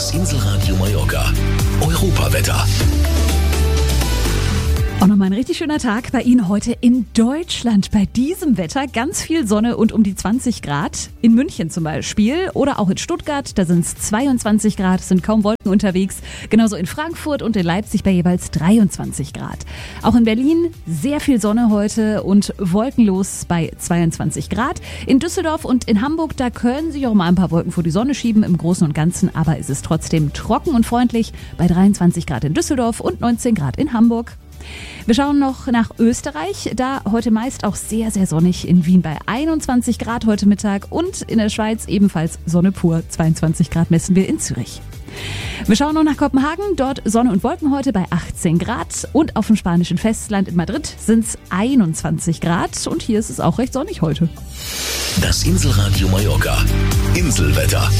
Das Inselradio Mallorca. Europawetter. Auch nochmal ein richtig schöner Tag bei Ihnen heute in Deutschland. Bei diesem Wetter ganz viel Sonne und um die 20 Grad. In München zum Beispiel oder auch in Stuttgart, da sind es 22 Grad, sind kaum Wolken unterwegs. Genauso in Frankfurt und in Leipzig bei jeweils 23 Grad. Auch in Berlin sehr viel Sonne heute und wolkenlos bei 22 Grad. In Düsseldorf und in Hamburg, da können sich auch mal ein paar Wolken vor die Sonne schieben im Großen und Ganzen. Aber es ist trotzdem trocken und freundlich bei 23 Grad in Düsseldorf und 19 Grad in Hamburg. Wir schauen noch nach Österreich, da heute meist auch sehr, sehr sonnig. In Wien bei 21 Grad heute Mittag und in der Schweiz ebenfalls Sonne pur. 22 Grad messen wir in Zürich. Wir schauen noch nach Kopenhagen, dort Sonne und Wolken heute bei 18 Grad und auf dem spanischen Festland in Madrid sind es 21 Grad und hier ist es auch recht sonnig heute. Das Inselradio Mallorca. Inselwetter.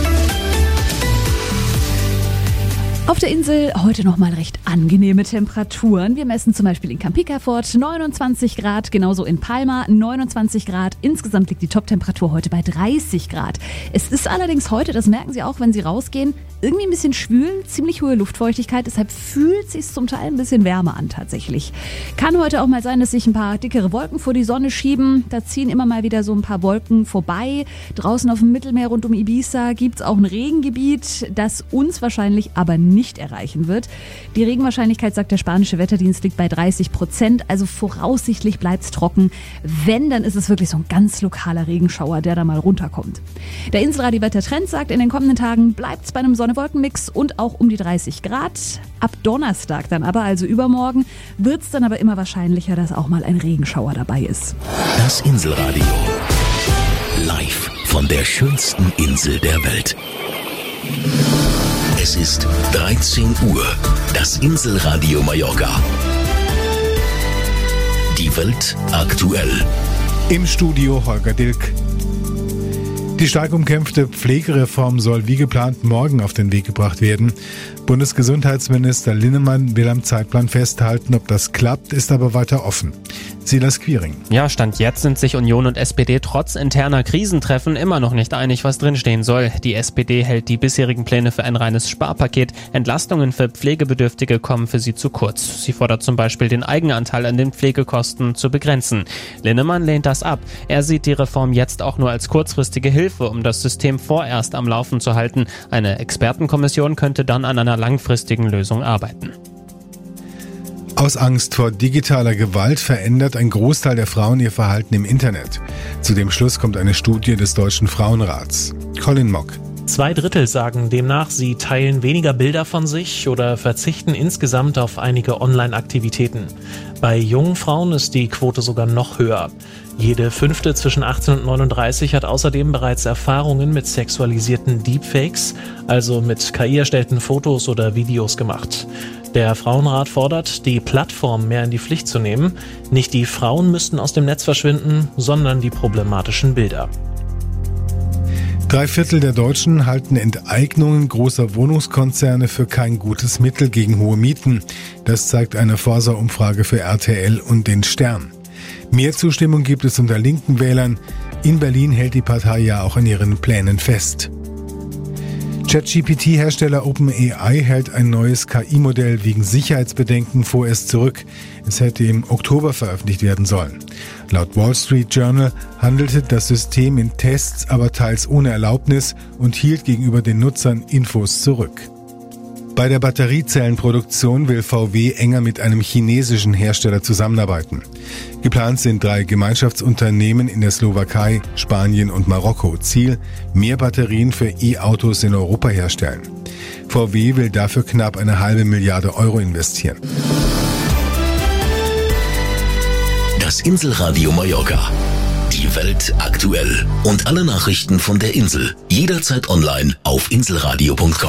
Auf der Insel heute nochmal recht angenehme Temperaturen. Wir messen zum Beispiel in Campicafort 29 Grad, genauso in Palma 29 Grad. Insgesamt liegt die Toptemperatur heute bei 30 Grad. Es ist allerdings heute, das merken Sie auch, wenn Sie rausgehen, irgendwie ein bisschen schwül, ziemlich hohe Luftfeuchtigkeit. Deshalb fühlt es sich zum Teil ein bisschen wärmer an tatsächlich. Kann heute auch mal sein, dass sich ein paar dickere Wolken vor die Sonne schieben. Da ziehen immer mal wieder so ein paar Wolken vorbei. Draußen auf dem Mittelmeer rund um Ibiza gibt es auch ein Regengebiet, das uns wahrscheinlich aber nicht erreichen wird. Die Regenwahrscheinlichkeit, sagt der spanische Wetterdienst, liegt bei 30%. Also voraussichtlich bleibt es trocken. Wenn, dann ist es wirklich so ein ganz lokaler Regenschauer, der da mal runterkommt. Der Inselradio-Wettertrend sagt, in den kommenden Tagen bleibt es bei einem Sonne-Wolken-Mix und auch um die 30 Grad. Ab Donnerstag dann aber, also übermorgen, wird es dann aber immer wahrscheinlicher, dass auch mal ein Regenschauer dabei ist. Das Inselradio. Live von der schönsten Insel der Welt. Es ist 13 Uhr. Das Inselradio Mallorca. Die Welt aktuell. Im Studio Holger Dilk. Die stark umkämpfte Pflegereform soll wie geplant morgen auf den Weg gebracht werden. Bundesgesundheitsminister Linnemann will am Zeitplan festhalten. Ob das klappt, ist aber weiter offen. Silas Quiring. Ja, Stand jetzt sind sich Union und SPD trotz interner Krisentreffen immer noch nicht einig, was drinstehen soll. Die SPD hält die bisherigen Pläne für ein reines Sparpaket. Entlastungen für Pflegebedürftige kommen für sie zu kurz. Sie fordert zum Beispiel, den Eigenanteil an den Pflegekosten zu begrenzen. Linnemann lehnt das ab. Er sieht die Reform jetzt auch nur als kurzfristige Hilfe, um das System vorerst am Laufen zu halten. Eine Expertenkommission könnte dann an einer langfristigen Lösung arbeiten. Aus Angst vor digitaler Gewalt verändert ein Großteil der Frauen ihr Verhalten im Internet. Zu dem Schluss kommt eine Studie des Deutschen Frauenrats. Colin Mock. 2/3 sagen demnach, sie teilen weniger Bilder von sich oder verzichten insgesamt auf einige Online-Aktivitäten. Bei jungen Frauen ist die Quote sogar noch höher. Jede 5. zwischen 18 und 39 hat außerdem bereits Erfahrungen mit sexualisierten Deepfakes, also mit KI erstellten Fotos oder Videos gemacht. Der Frauenrat fordert, die Plattform mehr in die Pflicht zu nehmen. Nicht die Frauen müssten aus dem Netz verschwinden, sondern die problematischen Bilder. 3/4 der Deutschen halten Enteignungen großer Wohnungskonzerne für kein gutes Mittel gegen hohe Mieten. Das zeigt eine Forsa-Umfrage für RTL und den Stern. Mehr Zustimmung gibt es unter linken Wählern. In Berlin hält die Partei ja auch an ihren Plänen fest. ChatGPT-Hersteller OpenAI hält ein neues KI-Modell wegen Sicherheitsbedenken vorerst zurück. Es hätte im Oktober veröffentlicht werden sollen. Laut Wall Street Journal handelte das System in Tests aber teils ohne Erlaubnis und hielt gegenüber den Nutzern Infos zurück. Bei der Batteriezellenproduktion will VW enger mit einem chinesischen Hersteller zusammenarbeiten. Geplant sind 3 Gemeinschaftsunternehmen in der Slowakei, Spanien und Marokko. Ziel: mehr Batterien für E-Autos in Europa herstellen. VW will dafür knapp 1,5 Milliarde Euro investieren. Das Inselradio Mallorca. Die Welt aktuell. Und alle Nachrichten von der Insel. Jederzeit online auf inselradio.com.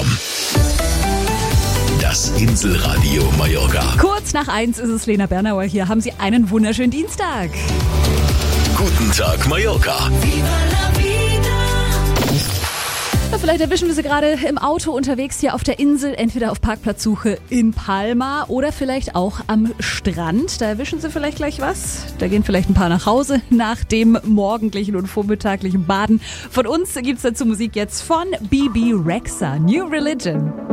Das Inselradio Mallorca. Kurz nach 1 ist es Lena Bernauer hier. Haben Sie einen wunderschönen Dienstag. Guten Tag, Mallorca. Viva la vida. Vielleicht erwischen wir sie gerade im Auto unterwegs hier auf der Insel, entweder auf Parkplatzsuche in Palma oder vielleicht auch am Strand. Da erwischen sie vielleicht gleich was. Da gehen vielleicht ein paar nach Hause nach dem morgendlichen und vormittaglichen Baden. Von uns gibt's dazu Musik jetzt von BB Rexha, New Religion.